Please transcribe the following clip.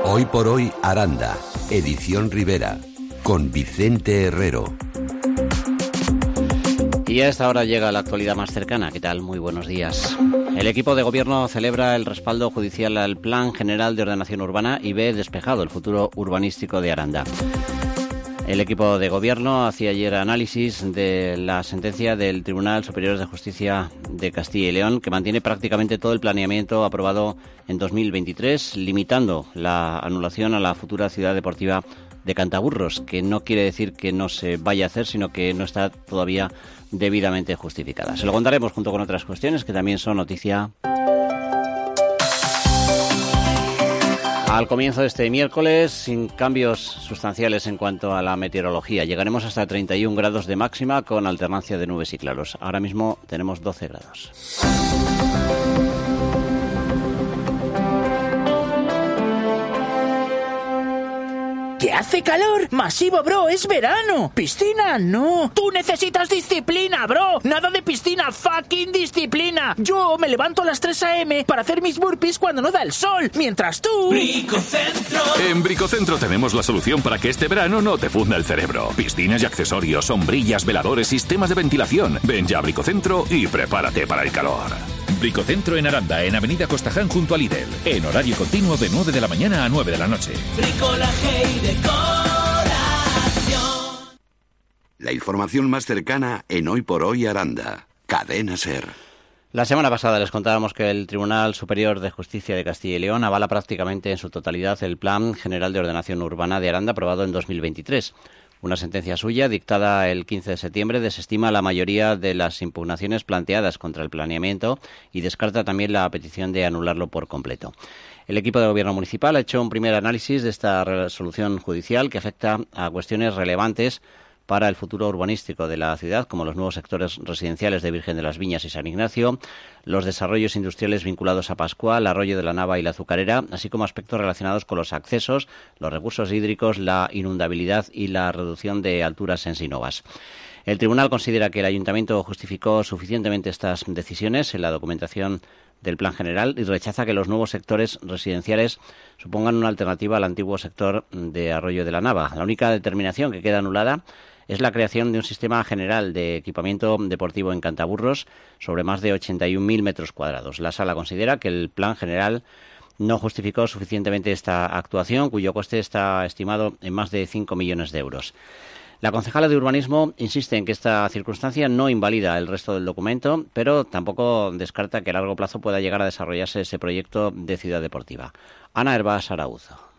Hoy por hoy Aranda, edición Rivera, con Vicente Herrero. Y a esta hora llega la actualidad más cercana. ¿Qué tal? Muy buenos días. El equipo de gobierno celebra el respaldo judicial al Plan General de Ordenación Urbana y ve despejado el futuro urbanístico de Aranda. El equipo de gobierno hacía ayer análisis de la sentencia del Tribunal Superior de Justicia de Castilla y León, que mantiene prácticamente todo el planeamiento aprobado en 2023, limitando la anulación a la futura ciudad deportiva de Cantaburros, que no quiere decir que no se vaya a hacer, sino que no está todavía debidamente justificada. Se lo contaremos junto con otras cuestiones que también son noticia. Al comienzo de este miércoles, sin cambios sustanciales en cuanto a la meteorología. Llegaremos hasta 31 grados de máxima con alternancia de nubes y claros. Ahora mismo tenemos 12 grados. ¿Qué hace calor? Masivo, bro, es verano. Piscina, no. Tú necesitas disciplina, bro. Nada de piscina, fucking disciplina. Yo me levanto a las 3 a.m. para hacer mis burpees cuando no da el sol, mientras tú... Bricocentro. En Bricocentro tenemos la solución para que este verano no te funda el cerebro. Piscinas y accesorios, sombrillas, veladores, sistemas de ventilación. Ven ya a Bricocentro y prepárate para el calor. Bricocentro en Aranda, en Avenida Costaján junto a Lidl. En horario continuo de 9 de la mañana a 9 de la noche. Bricolaje y decoración. La información más cercana en Hoy por Hoy Aranda. Cadena SER. La semana pasada les contábamos que el Tribunal Superior de Justicia de Castilla y León avala prácticamente en su totalidad el Plan General de Ordenación Urbana de Aranda aprobado en 2023. Una sentencia suya, dictada el 15 de septiembre, desestima la mayoría de las impugnaciones planteadas contra el planeamiento y descarta también la petición de anularlo por completo. El equipo de gobierno municipal ha hecho un primer análisis de esta resolución judicial que afecta a cuestiones relevantes para el futuro urbanístico de la ciudad, como los nuevos sectores residenciales de Virgen de las Viñas y San Ignacio, los desarrollos industriales vinculados a Pascual, Arroyo de la Nava y la Azucarera, así como aspectos relacionados con los accesos, los recursos hídricos, la inundabilidad y la reducción de alturas en Sinovas. El tribunal considera que el ayuntamiento justificó suficientemente estas decisiones en la documentación del Plan General y rechaza que los nuevos sectores residenciales supongan una alternativa al antiguo sector de Arroyo de la Nava. La única determinación que queda anulada es la creación de un sistema general de equipamiento deportivo en Cantaburros sobre más de 81.000 metros cuadrados. La Sala considera que el Plan General no justificó suficientemente esta actuación, cuyo coste está estimado en más de 5 millones de euros. La concejala de Urbanismo insiste en que esta circunstancia no invalida el resto del documento, pero tampoco descarta que a largo plazo pueda llegar a desarrollarse ese proyecto de ciudad deportiva. Ana Hervás Arauzo.